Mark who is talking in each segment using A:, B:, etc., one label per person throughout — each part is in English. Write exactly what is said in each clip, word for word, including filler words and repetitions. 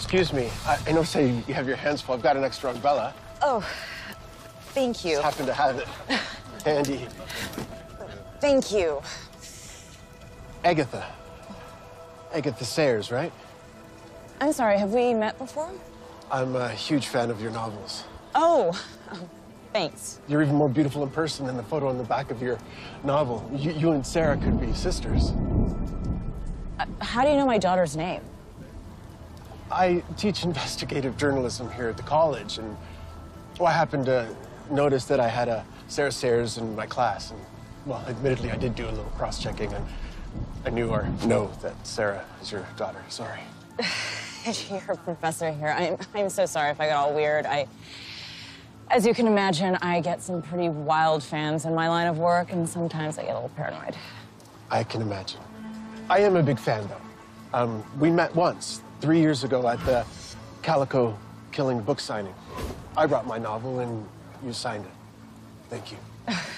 A: Excuse me. I, I know, say you have your hands full. I've got an extra umbrella.
B: Oh, thank you.
A: Just happen to have it handy.
B: Thank you.
A: Agatha. Agatha Sayers, right?
B: I'm sorry, have we met before?
A: I'm a huge fan of your novels.
B: Oh, oh, thanks.
A: You're even more beautiful in person than the photo on the back of your novel. You, you and Sarah could be sisters.
B: Uh, how do you know my daughter's name?
A: I teach investigative journalism here at the college, and well, I happened to notice that I had a Sarah Sayers in my class, and well, admittedly, I did do a little cross-checking, and I knew or know that Sarah is your daughter. Sorry.
B: You're a professor here. I'm, I'm so sorry if I got all weird. I, as you can imagine, I get some pretty wild fans in my line of work, and sometimes I get a little paranoid.
A: I can imagine. I am a big fan, though. Um, we met once, three years ago, at the Calico Killing book signing. I brought my novel, and you signed it. Thank you.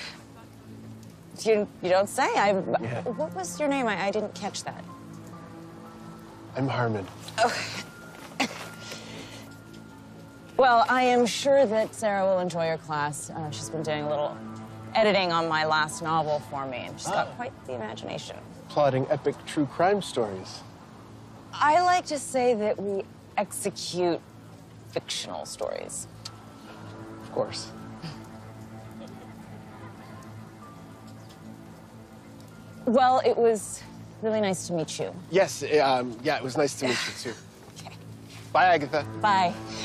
B: You, you don't say. I,
A: Yeah.
B: What was your name? I, I didn't catch that.
A: I'm Harmon.
B: Oh. Well, I am sure that Sarah will enjoy your class. Uh, she's been doing a little editing on my last novel for me, and she's got
A: Oh.
B: quite the imagination.
A: Plotting epic true crime stories.
B: I like to say that we execute fictional stories.
A: Of course.
B: Well, it was really nice to meet you.
A: Yes, um, yeah, it was nice to meet you, too.
B: Okay.
A: Bye, Agatha.
B: Bye.